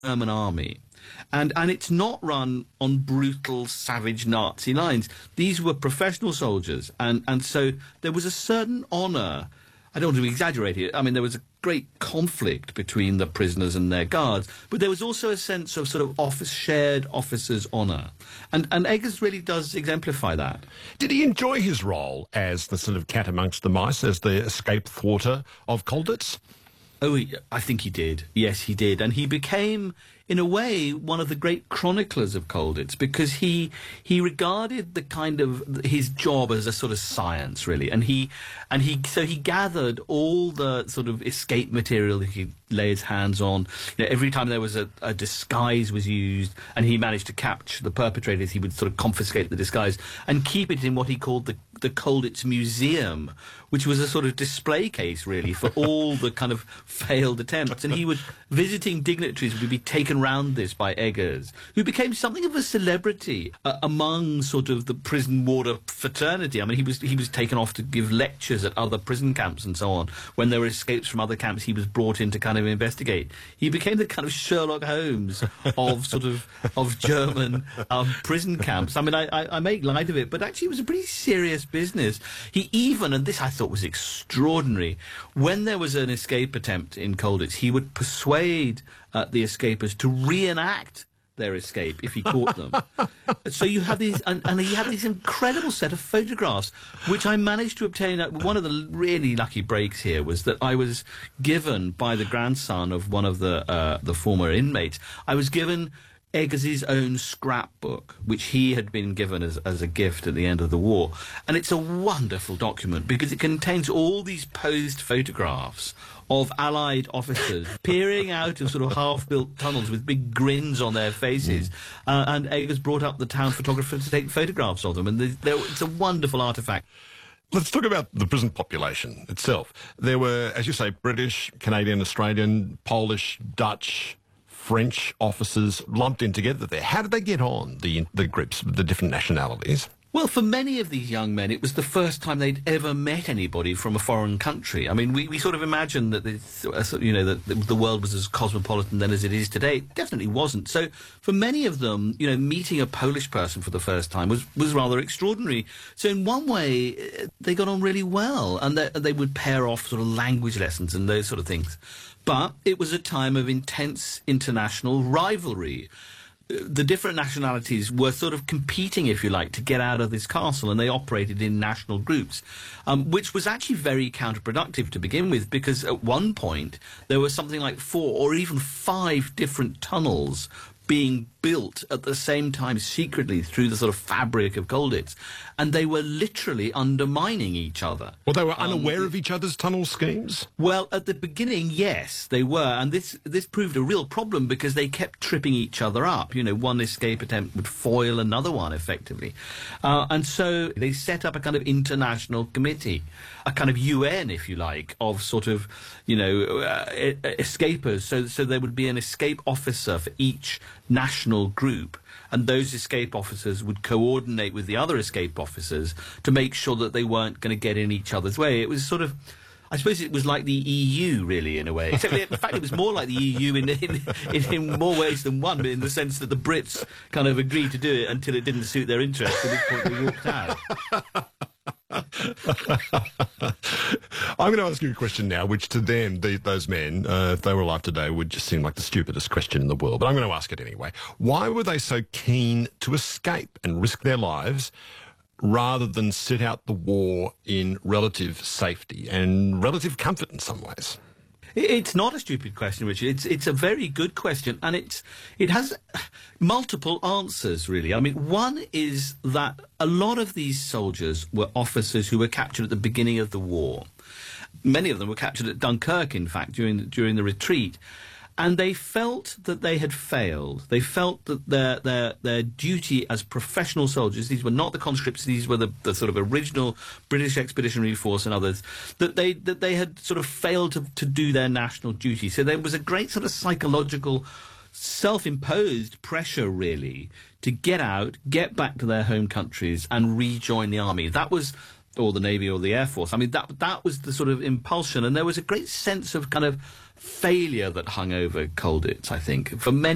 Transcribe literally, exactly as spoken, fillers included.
German army. And, and it's not run on brutal, savage Nazi lines. These were professional soldiers, and, and so there was a certain honour. I don't want to exaggerate it. I mean, there was a great conflict between the prisoners and their guards, but there was also a sense of sort of office, shared officers' honour. And, and Eggers really does exemplify that. Did he enjoy his role as the sort of cat amongst the mice, as the escape thwarter of Colditz? Oh, he, I think he did. Yes, he did. And he became, in a way, one of the great chroniclers of Colditz, because he he regarded the kind of his job as a sort of science, really. And he and he so he gathered all the sort of escape material that he lay his hands on. You know, every time there was a, a disguise was used, and he managed to capture the perpetrators, he would sort of confiscate the disguise and keep it in what he called the the Colditz Museum, which was a sort of display case, really, for all the kind of failed attempts. And he would, visiting dignitaries would be taken round this by Eggers, who became something of a celebrity uh, among sort of the prison warder fraternity. I mean, he was he was taken off to give lectures at other prison camps and so on. When there were escapes from other camps, he was brought in to kind of investigate. He became the kind of Sherlock Holmes of sort of of German um, prison camps. I mean, I, I, I make light of it, but actually it was a pretty serious business. He even, and this I thought was extraordinary, when there was an escape attempt in Colditz, he would persuade uh, the escapers to reenact their escape if he caught them. So you have these, and, and he had this incredible set of photographs, which I managed to obtain. One of the really lucky breaks here was that I was given by the grandson of one of the uh, the former inmates. I was given Eggers's own scrapbook, which he had been given as, as a gift at the end of the war. And it's a wonderful document because it contains all these posed photographs of Allied officers peering out of sort of half-built tunnels with big grins on their faces. Mm. Uh, and Eggers brought up the town photographer to take photographs of them. And they, they, it's a wonderful artefact. Let's talk about the prison population itself. There were, as you say, British, Canadian, Australian, Polish, Dutch, French officers lumped in together there. How did they get on, the the groups, the different nationalities? Well, for many of these young men, it was the first time they'd ever met anybody from a foreign country. I mean, we, we sort of imagined that, this, you know, that the world was as cosmopolitan then as it is today. It definitely wasn't. So for many of them, you know, meeting a Polish person for the first time was, was rather extraordinary. So in one way, they got on really well, and they, they would pair off sort of language lessons and those sort of things. But it was a time of intense international rivalry. The different nationalities were sort of competing, if you like, to get out of this castle, and they operated in national groups, um, which was actually very counterproductive to begin with, because at one point there was something like four or even five different tunnels being built at the same time secretly through the sort of fabric of Colditz, and they were literally undermining each other. Well, they were unaware um, of each other's tunnel schemes? Well, at the beginning, yes, they were, and this this proved a real problem because they kept tripping each other up. You know, one escape attempt would foil another one, effectively. Uh, and so they set up a kind of international committee, a kind of U N, if you like, of sort of, you know, uh, escapers. So, so there would be an escape officer for each national group, and those escape officers would coordinate with the other escape officers to make sure that they weren't going to get in each other's way. It was sort of, I suppose it was like the E U, really, in a way. Except, in fact, it was more like the E U in, in, in, in more ways than one, but in the sense that the Brits kind of agreed to do it until it didn't suit their interests, at which point they walked out. I'm going to ask you a question now, which to them, the, those men, uh, if they were alive today, would just seem like the stupidest question in the world. But I'm going to ask it anyway. Why were they so keen to escape and risk their lives rather than sit out the war in relative safety and relative comfort in some ways? It's not a stupid question, Richard. It's it's a very good question, and it's it has multiple answers, really. I mean, one is that a lot of these soldiers were officers who were captured at the beginning of the war. Many of them were captured at Dunkirk, in fact, during the, during the retreat. And they felt that they had failed. They felt that their their their duty as professional soldiers, these were not the conscripts, these were the, the sort of original British Expeditionary Force and others, that they that they had sort of failed to, to do their national duty. So there was a great sort of psychological, self-imposed pressure, really, to get out, get back to their home countries and rejoin the army. That was, or the Navy or the Air Force. I mean, that that was the sort of impulsion, and there was a great sense of kind of failure that hung over Colditz, I think, for many.